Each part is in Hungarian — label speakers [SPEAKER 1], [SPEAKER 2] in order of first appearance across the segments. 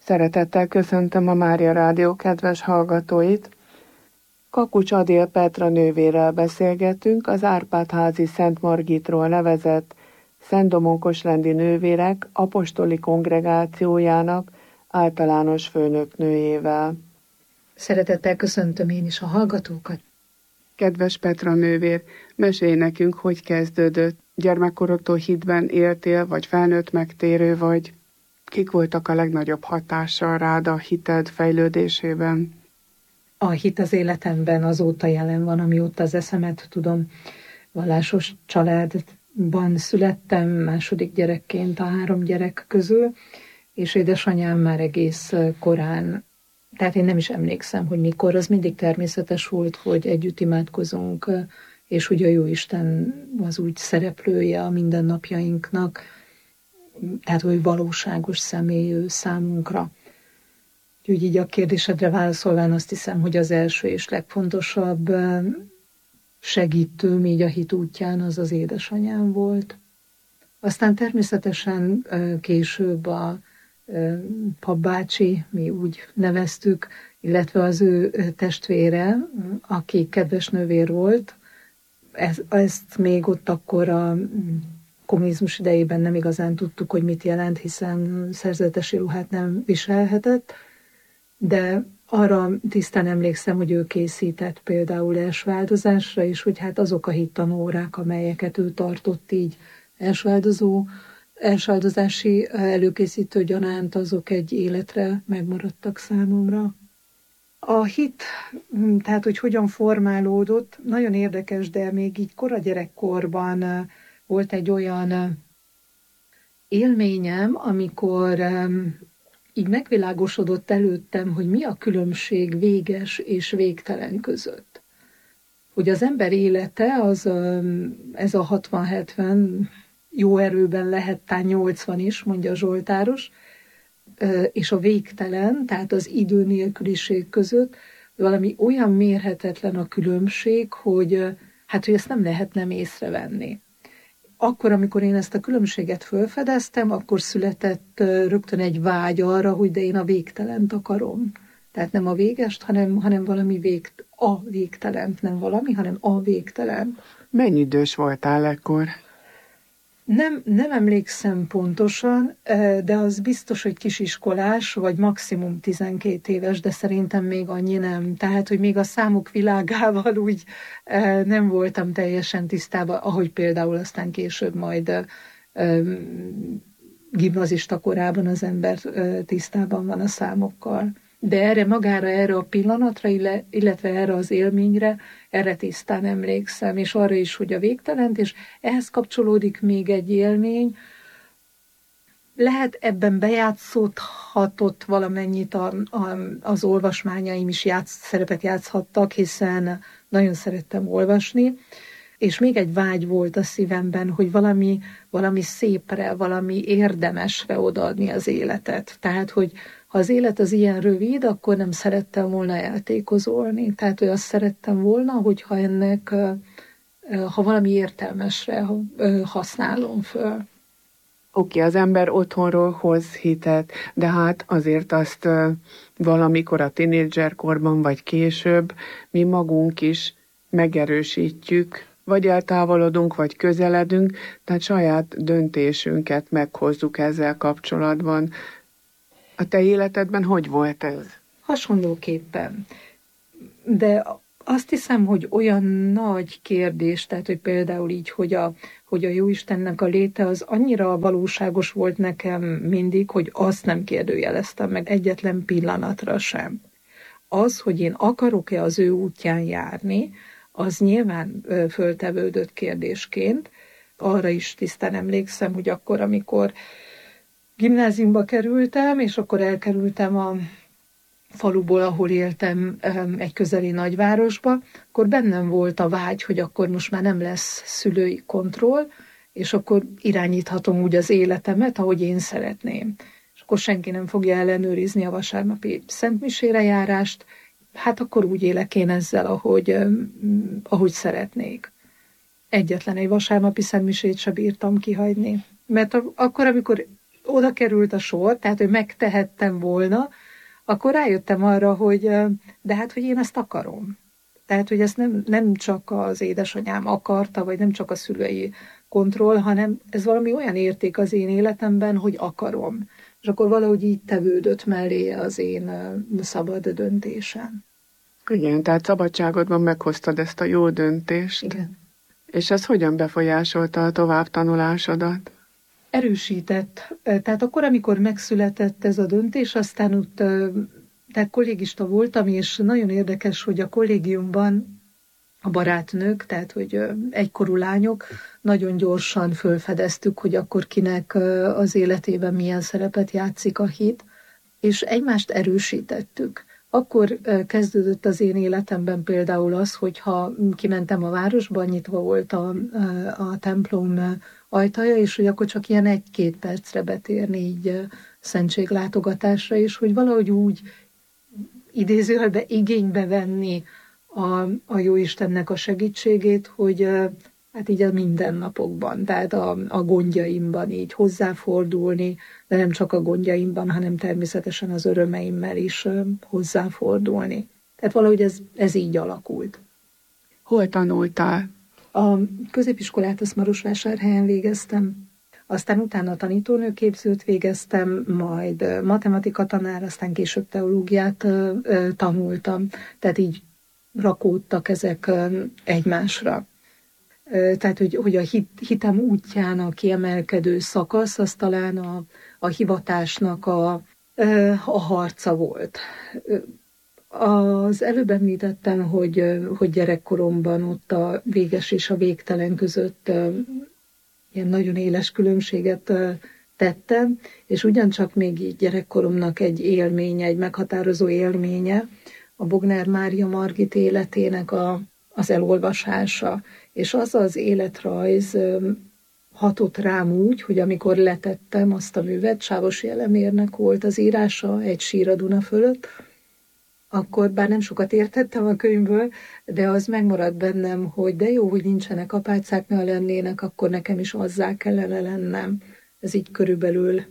[SPEAKER 1] Szeretettel köszöntöm a Mária Rádió kedves hallgatóit. Kakucs Adél Petra nővérrel beszélgetünk az Árpád-házi Szent Margitról nevezett Szent Domonkosrendi Nővérek apostoli kongregációjának általános főnöknőjével.
[SPEAKER 2] Szeretettel köszöntöm én is a hallgatókat.
[SPEAKER 1] Kedves Petra nővér, mesélj nekünk, hogy kezdődött. Gyermekkorodtól hitben éltél, vagy felnőtt megtérő vagy? Kik voltak a legnagyobb hatással rád a hited fejlődésében?
[SPEAKER 2] A hit az életemben azóta jelen van, amióta az eszemet tudom. Vallásos családban születtem, második gyerekként a 3 gyerek közül, és édesanyám már egész korán, tehát én nem is emlékszem, hogy mikor, az mindig természetes volt, hogy együtt imádkozunk, és hogy a Jóisten az úgy szereplője a mindennapjainknak, tehát hogy valóságos személy ő számunkra. Úgyhogy így a kérdésedre válaszolván azt hiszem, hogy az első és legfontosabb segítőm így a hit útján az az édesanyám volt. Aztán természetesen később a papbácsi, mi úgy neveztük, illetve az ő testvére, aki kedves nővér volt, ezt még ott akkor a kommunizmus idejében nem igazán tudtuk, hogy mit jelent, hiszen szerzetesi ruhát nem viselhetett, de arra tisztán emlékszem, hogy ő készített például elsváldozásra, és hogy hát azok a hittanórák, amelyeket ő tartott így elsváldozási előkészítő gyanánt, azok egy életre megmaradtak számomra. A hit, tehát hogy hogyan formálódott, nagyon érdekes, de még így kora gyerekkorban volt egy olyan élményem, amikor így megvilágosodott előttem, hogy mi a különbség véges és végtelen között. Hogy az ember élete, ez a 60-70, jó erőben lehet tán 80 is, mondja Zsoltáros, és a végtelen, tehát az idő nélküliség között valami olyan mérhetetlen a különbség, hogy ezt nem lehet nem észrevenni. Akkor, amikor én ezt a különbséget felfedeztem, akkor született rögtön egy vágy arra, hogy de én a végtelent akarom. Tehát nem a végest, hanem valami a végtelent, nem valami, hanem a végtelent.
[SPEAKER 1] Mennyi idős voltál ekkor?
[SPEAKER 2] Nem emlékszem pontosan, de az biztos, hogy kisiskolás, vagy maximum 12 éves, de szerintem még annyi nem. Tehát, hogy még a számok világával úgy nem voltam teljesen tisztában, ahogy például aztán később majd gimnazista korában az ember tisztában van a számokkal. De erre a pillanatra, illetve erre az élményre, erre tisztán emlékszem, és arra is, hogy a végtelent, és ehhez kapcsolódik még egy élmény. Lehet ebben bejátszódhatott valamennyit az olvasmányaim is szerepet játszhattak, hiszen nagyon szerettem olvasni, és még egy vágy volt a szívemben, hogy valami szépre, valami érdemesre odaadni az életet. Tehát, hogy ha az élet az ilyen rövid, akkor nem szerettem volna eltékozolni. Tehát, hogy azt szerettem volna, hogyha ennek, ha valami értelmesre használom föl.
[SPEAKER 1] Oké, az ember otthonról hoz hitet, de hát azért azt valamikor a tinédzserkorban, vagy később mi magunk is megerősítjük, vagy eltávolodunk, vagy közeledünk, tehát saját döntésünket meghozzuk ezzel kapcsolatban. A te életedben hogy volt ez?
[SPEAKER 2] Hasonlóképpen. De azt hiszem, hogy olyan nagy kérdés, tehát hogy például így, hogy a Jóistennek a léte az annyira valóságos volt nekem mindig, hogy azt nem kérdőjeleztem meg egyetlen pillanatra sem. Az, hogy én akarok-e az ő útján járni, az nyilván föltevődött kérdésként. Arra is tisztán emlékszem, hogy akkor, amikor gimnáziumba kerültem, és akkor elkerültem a faluból, ahol éltem, egy közeli nagyvárosba, akkor bennem volt a vágy, hogy akkor most már nem lesz szülői kontroll, és akkor irányíthatom úgy az életemet, ahogy én szeretném. És akkor senki nem fogja ellenőrizni a vasárnapi szentmisére járást, hát akkor úgy élek én ezzel, ahogy szeretnék. Egyetlen egy vasárnapi szentmisét se bírtam kihagyni. Mert akkor, amikor oda került a sor, tehát, hogy megtehettem volna, akkor rájöttem arra, hogy de hát, hogy én ezt akarom. Tehát, hogy ezt nem csak az édesanyám akarta, vagy nem csak a szülei kontroll, hanem ez valami olyan érték az én életemben, hogy akarom. És akkor valahogy így tevődött melléje az én szabad döntésem.
[SPEAKER 1] Igen, tehát szabadságodban meghoztad ezt a jó döntést.
[SPEAKER 2] Igen.
[SPEAKER 1] És ez hogyan befolyásolta a továbbtanulásodat?
[SPEAKER 2] Erősített. Tehát akkor, amikor megszületett ez a döntés, aztán ott, tehát kollégista voltam, és nagyon érdekes, hogy a kollégiumban a barátnők, tehát hogy egykorú lányok, nagyon gyorsan felfedeztük, hogy akkor kinek az életében milyen szerepet játszik a hit, és egymást erősítettük. Akkor kezdődött az én életemben például az, hogyha kimentem a városba, nyitva volt a templom ajtaja, és hogy akkor csak ilyen 1-2 percre betérni így szentséglátogatásra, és hogy valahogy úgy idézőjelben igénybe venni a Jóistennek a segítségét, hogy hát így a mindennapokban, tehát a gondjaimban így hozzáfordulni, de nem csak a gondjaimban, hanem természetesen az örömeimmel is hozzáfordulni. Tehát valahogy ez így alakult.
[SPEAKER 1] Hol tanultál?
[SPEAKER 2] A középiskolát azt Marosvásárhelyen végeztem, aztán utána tanítónőképzőt végeztem, majd matematika tanár, aztán később teológiát tanultam, tehát így rakódtak ezek egymásra. Tehát, hogy a hitem útján a kiemelkedő szakasz, az talán a hivatásnak a harca volt. Az előbb említettem, hogy gyerekkoromban ott a véges és a végtelen között ilyen nagyon éles különbséget tettem, és ugyancsak még így gyerekkoromnak egy élménye, egy meghatározó élménye, a Bognár Mária Margit életének az elolvasása. És az az életrajz hatott rám úgy, hogy amikor letettem azt a művet, Sávosi Elemérnek volt az írása, Egy sír a Duna fölött, akkor bár nem sokat értettem a könyvből, de az megmaradt bennem, hogy de jó, hogy nincsenek apácák, ne lennének, akkor nekem is azzá kellene lennem. Ez így körülbelül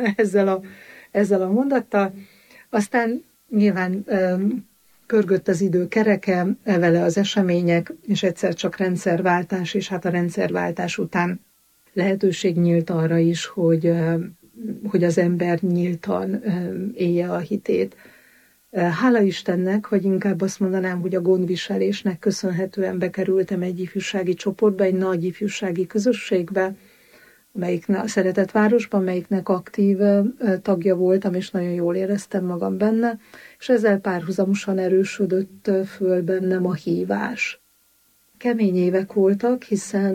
[SPEAKER 2] ezzel a mondattal. Aztán nyilván pörgött az idő kereke, vele az események, és egyszer csak rendszerváltás, és hát a rendszerváltás után lehetőség nyílt arra is, hogy az ember nyíltan élje a hitét. Hála Istennek, vagy inkább azt mondanám, hogy a gondviselésnek köszönhetően bekerültem egy ifjúsági csoportba, egy nagy ifjúsági közösségbe, a Szeretetvárosban, melyiknek aktív tagja voltam, és nagyon jól éreztem magam benne, és ezzel párhuzamosan erősödött föl bennem a hívás. Kemény évek voltak,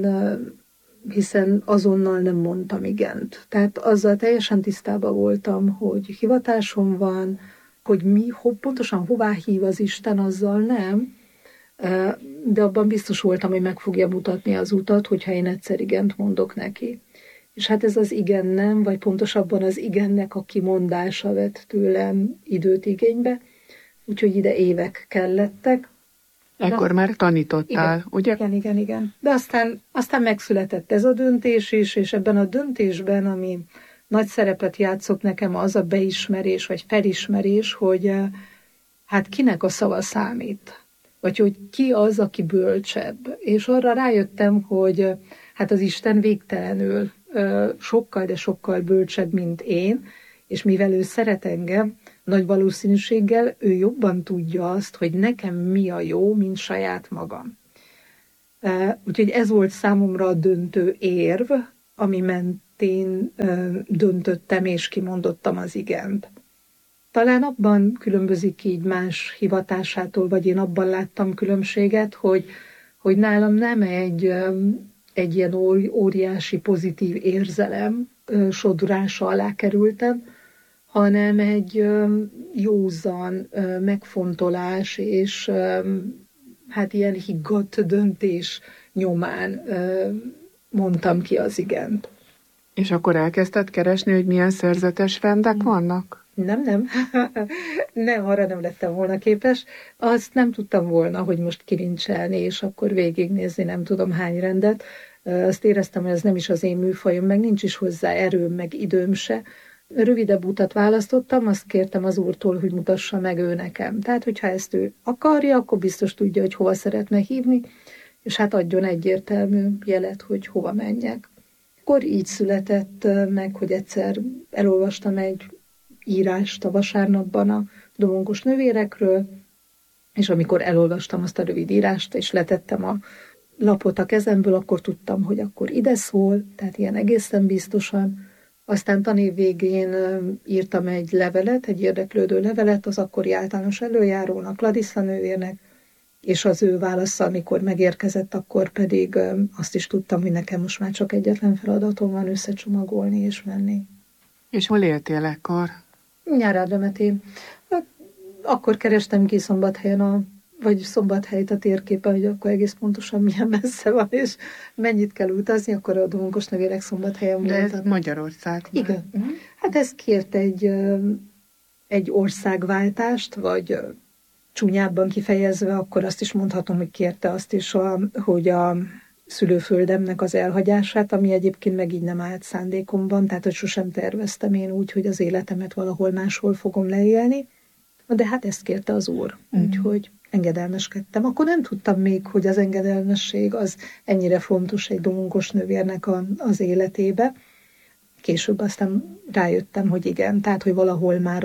[SPEAKER 2] hiszen azonnal nem mondtam igent. Tehát azzal teljesen tisztában voltam, hogy hivatásom van, hogy pontosan hová hív az Isten, azzal nem, de abban biztos voltam, hogy meg fogja mutatni az utat, hogyha én egyszer igent mondok neki. És hát ez az igen nem, vagy pontosabban az igennek a kimondása vett tőlem időt igénybe, úgyhogy ide évek kellettek.
[SPEAKER 1] Ekkor már tanítottál,
[SPEAKER 2] igen,
[SPEAKER 1] ugye?
[SPEAKER 2] Igen. De aztán megszületett ez a döntés is, és ebben a döntésben, ami nagy szerepet játszott nekem, az a beismerés, vagy felismerés, hogy hát kinek a szava számít, vagy hogy ki az, aki bölcsebb. És arra rájöttem, hogy hát az Isten végtelenül sokkal, de sokkal bölcsebb, mint én, és mivel ő szeret engem, nagy valószínűséggel ő jobban tudja azt, hogy nekem mi a jó, mint saját magam. Úgyhogy ez volt számomra a döntő érv, ami mentén döntöttem és kimondottam az igent. Talán abban különbözik így más hivatásától, vagy én abban láttam különbséget, hogy nálam nem egy ilyen óriási pozitív érzelem sodrása alá kerültem, hanem egy józan megfontolás és hát ilyen higgadt döntés nyomán mondtam ki az igent.
[SPEAKER 1] És akkor elkezdted keresni, hogy milyen szerzetes rendek vannak?
[SPEAKER 2] Nem. Nem, arra nem lettem volna képes. Azt nem tudtam volna, hogy most kilincselni, és akkor végignézni nem tudom hány rendet. Azt éreztem, hogy ez nem is az én műfajom, meg nincs is hozzá erőm, meg időm se. Rövidebb utat választottam, azt kértem az úrtól, hogy mutassa meg ő nekem. Tehát, hogyha ezt ő akarja, akkor biztos tudja, hogy hova szeretne hívni, és hát adjon egyértelmű jelet, hogy hova menjek. Akkor így született meg, hogy egyszer elolvastam egy írást a vasárnapban a Domonkos nővérekről, és amikor elolvastam azt a rövid írást, és letettem a lapot a kezemből, akkor tudtam, hogy akkor ide szól, tehát ilyen egészen biztosan. Aztán tanév végén írtam egy levelet, egy érdeklődő levelet az akkori általános előjárónak, Kladissa nővérnek, és az ő válasza, amikor megérkezett, akkor pedig azt is tudtam, hogy nekem most már csak egyetlen feladatom van, összecsomagolni és menni.
[SPEAKER 1] És hol éltél ekkor?
[SPEAKER 2] Nyárádemetén. Akkor kerestem ki vagy Szombathelyt a térképen, hogy akkor egész pontosan milyen messze van, és mennyit kell utazni, akkor a Domonkos nővérek Szombathelyen
[SPEAKER 1] voltak.
[SPEAKER 2] De
[SPEAKER 1] ez Magyarország.
[SPEAKER 2] Igen. Hát ez kért egy országváltást, vagy csúnyábban kifejezve, akkor azt is mondhatom, hogy kérte azt is, hogy a szülőföldemnek az elhagyását, ami egyébként meg így nem állt szándékomban, tehát hogy sosem terveztem én úgy, hogy az életemet valahol máshol fogom leélni, de hát ezt kérte az úr, úgyhogy engedelmeskedtem. Akkor nem tudtam még, hogy az engedelmesség az ennyire fontos egy domonkos nővérnek az életébe. Később aztán rájöttem, hogy igen, tehát hogy valahol már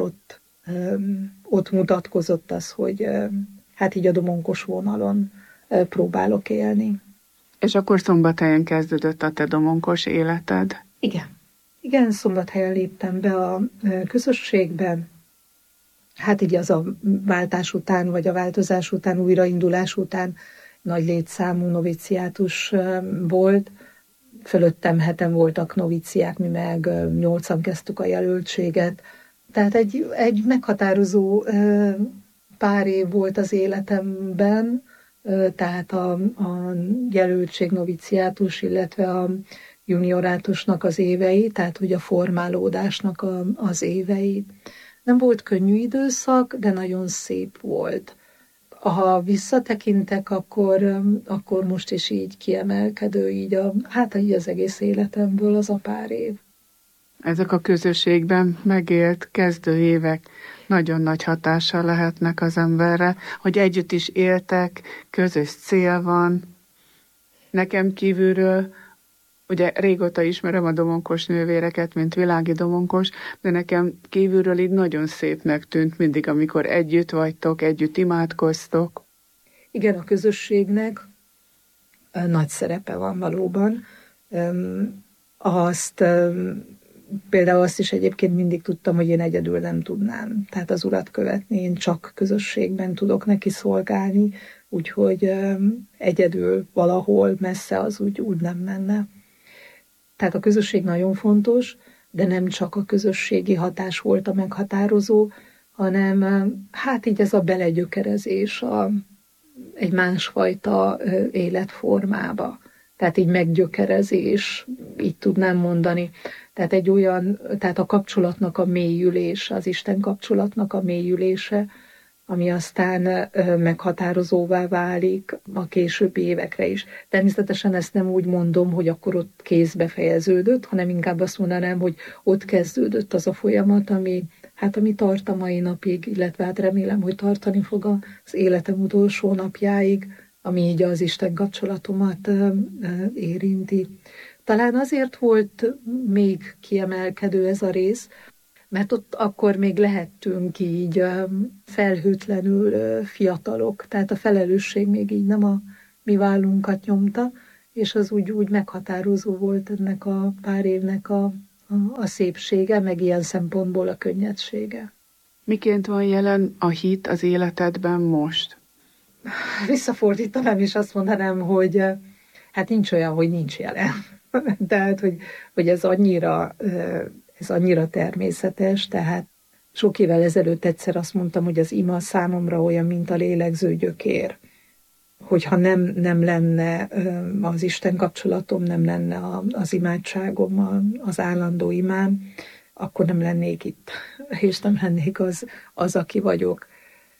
[SPEAKER 2] ott mutatkozott az, hogy hát így a domonkos vonalon próbálok élni.
[SPEAKER 1] És akkor Szombathelyen kezdődött a te domonkos életed?
[SPEAKER 2] Igen, Szombathelyen léptem be a közösségbe. Hát így az a váltás után, vagy a változás után, újraindulás után nagy létszámú noviciátus volt. Fölöttem 7 voltak noviciák, mi meg 8-an kezdtük a jelöltséget. Tehát egy meghatározó pár év volt az életemben, tehát a jelöltség, noviciátus, illetve a juniorátusnak az évei, tehát hogy a formálódásnak az évei. Nem volt könnyű időszak, de nagyon szép volt. Ha visszatekintek, akkor most is így kiemelkedő, így az egész életemből az a pár év.
[SPEAKER 1] Ezek a közösségben megélt kezdő évek nagyon nagy hatással lehetnek az emberre, hogy együtt is éltek, közös cél van. Nekem kívülről, ugye régóta ismerem a domonkos nővéreket, mint világi domonkos, de nekem kívülről így nagyon szépnek tűnt mindig, amikor együtt vagytok, együtt imádkoztok.
[SPEAKER 2] Igen, a közösségnek nagy szerepe van valóban. Például azt is egyébként mindig tudtam, hogy én egyedül nem tudnám. Tehát az Urat követni, én csak közösségben tudok neki szolgálni, úgyhogy egyedül valahol messze az úgy nem menne. Tehát a közösség nagyon fontos, de nem csak a közösségi hatás volt a meghatározó, hanem hát így ez a belegyökerezés egy másfajta életformába. Tehát így meggyökerezés, így tudnám mondani. Tehát a kapcsolatnak a mélyülése, az Isten kapcsolatnak a mélyülése, ami aztán meghatározóvá válik a későbbi évekre is. Természetesen ezt nem úgy mondom, hogy akkor ott kézbe fejeződött, hanem inkább azt mondanám, hogy ott kezdődött az a folyamat, ami tart a mai napig, illetve hát remélem, hogy tartani fog az életem utolsó napjáig, ami így az Isten kapcsolatomat érinti. Talán azért volt még kiemelkedő ez a rész, mert ott akkor még lehettünk így felhőtlenül fiatalok, tehát a felelősség még így nem a mi vállunkat nyomta, és az úgy meghatározó volt ennek a pár évnek a szépsége, meg ilyen szempontból a könnyedsége.
[SPEAKER 1] Miként van jelen a hit az életedben most?
[SPEAKER 2] Visszafordítanám, és azt mondanám, hogy hát nincs olyan, hogy nincs jelen. Tehát, hogy ez annyira természetes, tehát sok évvel ezelőtt egyszer azt mondtam, hogy az ima számomra olyan, mint a lélegző gyökér. Hogyha nem lenne az Isten kapcsolatom, nem lenne az imádságom, az állandó imám, akkor nem lennék itt, és nem lennék az, aki vagyok.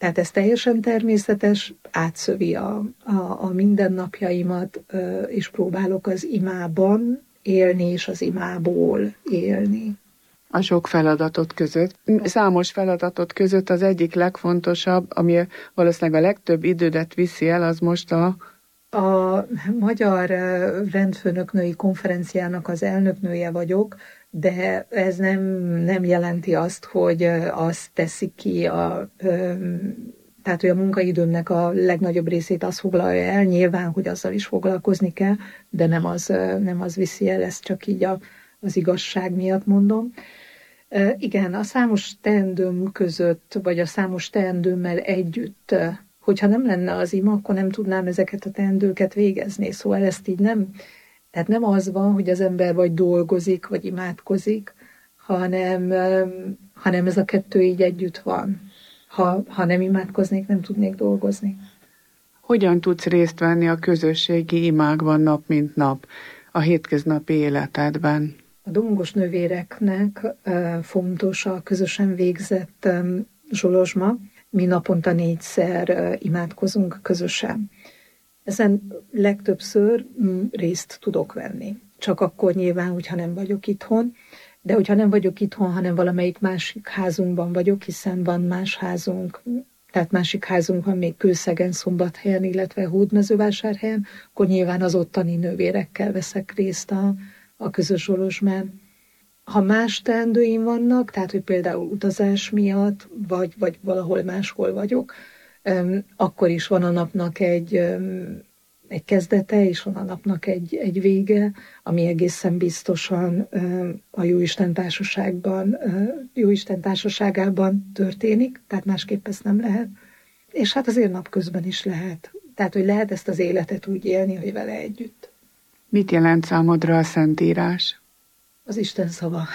[SPEAKER 2] Tehát ez teljesen természetes, átszövi a mindennapjaimat, és próbálok az imában élni, és az imából élni.
[SPEAKER 1] A sok feladatot között. Számos feladatot között az egyik legfontosabb, ami valószínűleg a legtöbb idődet viszi el, az most a
[SPEAKER 2] Magyar Rendfőnöknői Konferenciának az elnöknője vagyok, de ez nem jelenti azt, hogy azt teszi ki, tehát hogy a munkaidőmnek a legnagyobb részét az foglalja el, nyilván, hogy azzal is foglalkozni kell, de nem az viszi el, ezt csak így az igazság miatt mondom. Igen, a számos teendőm között, vagy a számos teendőmmel együtt, hogyha nem lenne az ima, akkor nem tudnám ezeket a teendőket végezni. Szóval ezt így tehát nem az van, hogy az ember vagy dolgozik, vagy imádkozik, hanem ez a kettő így együtt van. Ha nem imádkoznék, nem tudnék dolgozni.
[SPEAKER 1] Hogyan tudsz részt venni a közösségi imákban nap mint nap, a hétköznapi életedben?
[SPEAKER 2] A domongos nővéreknek fontos a közösen végzett zsolozsma. Mi naponta 4-szer imádkozunk közösen. Ezen legtöbbször részt tudok venni. Csak akkor nyilván, hogyha nem vagyok itthon. De hogyha nem vagyok itthon, hanem valamelyik másik házunkban vagyok, hiszen van más házunk, tehát másik házunk van még Kőszegen, Szombathelyen, illetve Hódmezővásárhelyen, akkor nyilván az ottani nővérekkel veszek részt a közös zsolozsmán. Ha más teendőim vannak, tehát hogy például utazás miatt, vagy valahol máshol vagyok, akkor is van a napnak egy kezdete, és van a napnak egy vége, ami egészen biztosan a Jóisten társaságában történik, tehát másképp ez nem lehet. És hát azért napközben is lehet. Tehát, hogy lehet ezt az életet úgy élni, hogy vele együtt.
[SPEAKER 1] Mit jelent számodra a Szentírás?
[SPEAKER 2] Az Isten szava.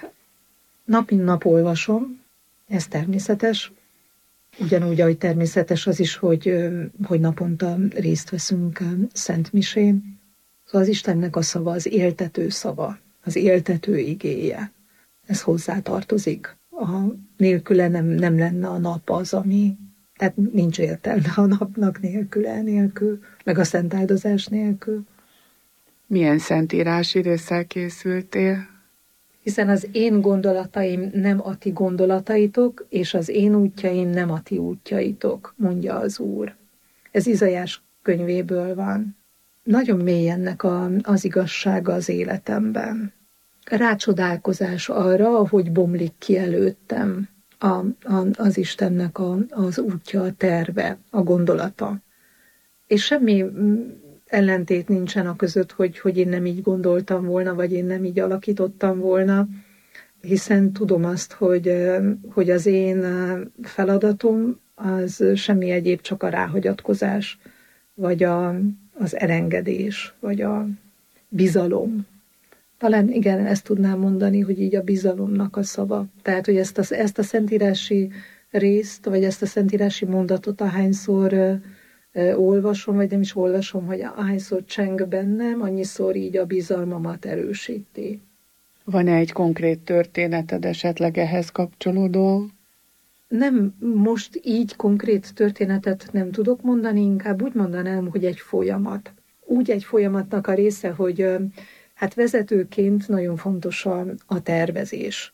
[SPEAKER 2] Nap mint nap olvasom, ez természetes. Ugyanúgy, ahogy természetes az is, hogy naponta részt veszünk szentmisén. Szóval az Istennek a szava, az éltető szava, az éltető igéje. Ez hozzá tartozik. Nélküle nem lenne a nap az, tehát nincs értelme a napnak nélkül, meg a szentáldozás nélkül.
[SPEAKER 1] Milyen szentírási résszel készültél?
[SPEAKER 2] Hiszen az én gondolataim nem a ti gondolataitok, és az én útjaim nem a ti útjaitok, mondja az Úr. Ez Izaiás könyvéből van. Nagyon mély ennek az igazsága az életemben. Rácsodálkozás arra, ahogy bomlik ki előttem az Istennek az útja, a terve, a gondolata. És semmi ellentét nincsen a között, hogy én nem így gondoltam volna, vagy én nem így alakítottam volna, hiszen tudom azt, hogy az én feladatom az semmi egyéb, csak a ráhagyatkozás, vagy az elengedés, vagy a bizalom. Talán igen, ezt tudnám mondani, hogy így a bizalomnak a szava. Tehát, hogy ezt a szentírási részt, vagy ezt a szentírási mondatot ahányszor olvasom, vagy nem is olvasom, hogy ahányszor cseng bennem, annyiszor így a bizalmamat erősíti.
[SPEAKER 1] Van-e egy konkrét történeted esetleg ehhez kapcsolódó?
[SPEAKER 2] Nem, most így konkrét történetet nem tudok mondani, inkább úgy mondanám, hogy egy folyamat. Úgy egy folyamatnak a része, hogy hát vezetőként nagyon fontos a tervezés.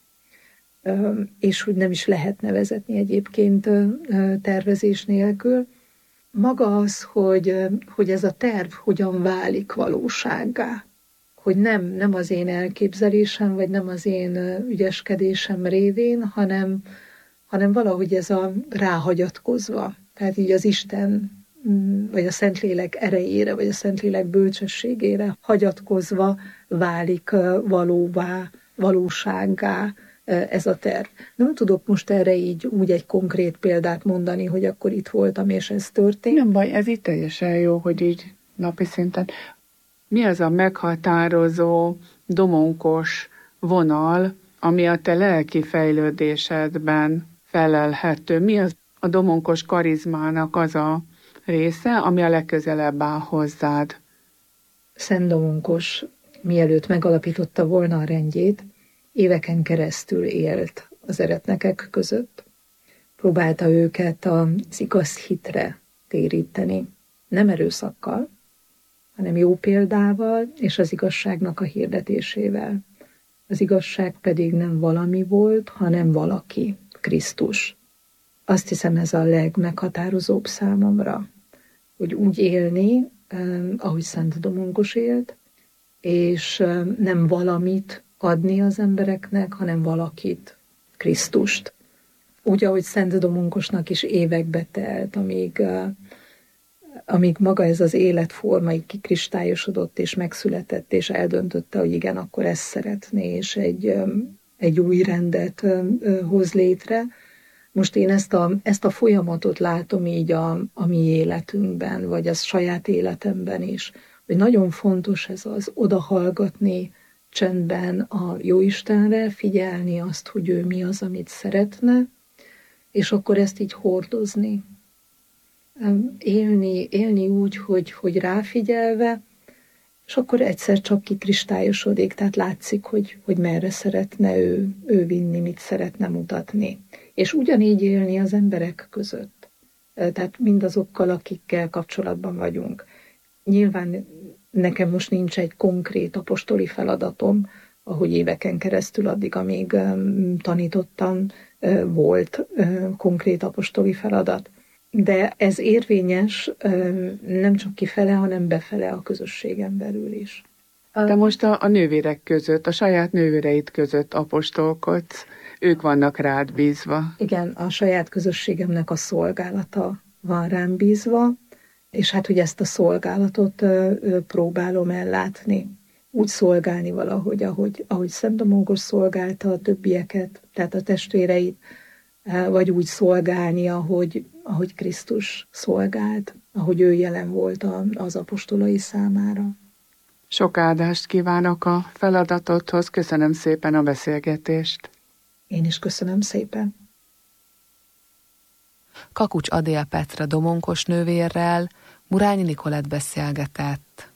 [SPEAKER 2] És hogy nem is lehetne vezetni egyébként tervezés nélkül. Maga az, hogy ez a terv hogyan válik valósággá. Hogy nem az én elképzelésem, vagy nem az én ügyeskedésem révén, hanem valahogy ez a ráhagyatkozva. Tehát így az Isten, vagy a Szentlélek erejére, vagy a Szentlélek bölcsességére hagyatkozva válik valóvá, valósággá ez a terv. Nem tudok most erre így úgy egy konkrét példát mondani, hogy akkor itt voltam, és ez történt.
[SPEAKER 1] Nem baj, ez itt teljesen jó, hogy így napi szinten. Mi az a meghatározó, domonkos vonal, ami a te lelki fejlődésedben felelhető? Mi az a domonkos karizmának az a része, ami a legközelebb áll hozzád?
[SPEAKER 2] Szent Domonkos, mielőtt megalapította volna a rendjét, éveken keresztül élt az eretnekek között. próbálta őket az igaz hitre téríteni. Nem erőszakkal, hanem jó példával és az igazságnak a hirdetésével. Az igazság pedig nem valami volt, hanem valaki, Krisztus. Azt hiszem, ez a legmeghatározóbb számomra, hogy úgy élni, ahogy Szent Domongos élt, és nem valamit adni az embereknek, hanem valakit, Krisztust. Úgy, ahogy Szent Domongosnak is évekbe telt, amíg maga ez az életforma így kikristályosodott és megszületett, és eldöntötte, hogy igen, akkor ezt szeretné, és egy új rendet hoz létre. Most én ezt a folyamatot látom így a mi életünkben, vagy a saját életemben is, hogy nagyon fontos ez az odahallgatni csendben a Jóistenre, figyelni azt, hogy ő mi az, amit szeretne, és akkor ezt így hordozni. Élni úgy, hogy ráfigyelve, és akkor egyszer csak kikristályosodik, tehát látszik, hogy merre szeretne ő vinni, mit szeretne mutatni. És ugyanígy élni az emberek között. Tehát mindazokkal, akikkel kapcsolatban vagyunk. Nyilván nekem most nincs egy konkrét apostoli feladatom, ahogy éveken keresztül addig, amíg tanítottam, volt konkrét apostoli feladat. De ez érvényes nem csak kifele, hanem befele a közösségen belül is.
[SPEAKER 1] Te most a nővérek között, a saját nővéreid között apostolkodsz, ők vannak rád bízva.
[SPEAKER 2] Igen, a saját közösségemnek a szolgálata van rám bízva, és hát, hogy ezt a szolgálatot próbálom ellátni. Úgy szolgálni valahogy, ahogy Szent Domongos szolgálta a többieket, tehát a testvéreit, vagy úgy szolgálni, ahogy Krisztus szolgált, ahogy ő jelen volt az apostolai számára.
[SPEAKER 1] Sok áldást kívánok a feladatodhoz, köszönöm szépen a beszélgetést.
[SPEAKER 2] Én is köszönöm szépen.
[SPEAKER 3] Kakucs Adél Petra Domonkos nővérrel Murányi Nikolett beszélgetett.